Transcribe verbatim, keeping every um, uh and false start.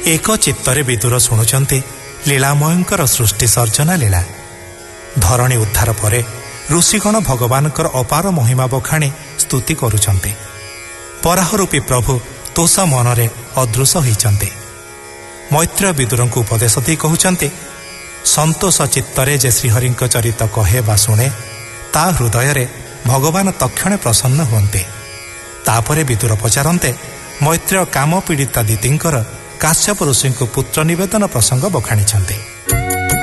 ଏକ ଚିତ୍ତରେ ବିଦୁର ଶୁଣୁଛନ୍ତି ଲୀଳାମୟଙ୍କର ସୃଷ୍ଟି ସର୍ଜନା ଲୀଳା। ଧରଣୀ ଉଦ୍ଧାର ପରେ ଋଷିଗଣ ଭଗବାନଙ୍କର ଅପାର ମହିମା ବଖାଣି ସ୍ତୁତି କରୁଛନ୍ତି। ପରାହ ରୂପୀ ପ୍ରଭୁ ତୋଷ ମନରେ ଅଦୃଶ୍ୟ ହୋଇଛନ୍ତି। ମୈତ୍ରେୟ ବିଦୁରଙ୍କୁ ଉପଦେଶ ଦେଇ କହୁଛନ୍ତି, ସନ୍ତୋଷ ଚିତ୍ତରେ ଯେ ଶ୍ରୀହରିଙ୍କ ଚରିତ କହେ ବା ଶୁଣେ, ତା ହୃଦୟରେ ଭଗବାନ ତକ୍ଷଣେ ପ୍ରସନ୍ନ ହୁଅନ୍ତି। ତାପରେ ବିଦୁର ପଚାରନ୍ତେ, ମୈତ୍ରେୟ କାମ ପୀଡ଼ିତା ଦିତିଙ୍କର କାଶ୍ୟପ ଋଷିଙ୍କୁ ପୁତ୍ର ନିବେଦନ ପ୍ରସଙ୍ଗ ବଖାଣିଛନ୍ତି।